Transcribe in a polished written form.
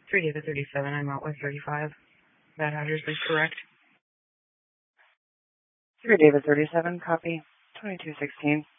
3 David 37, I'm out with 35. That address is correct. 3 David 37, copy. 2216.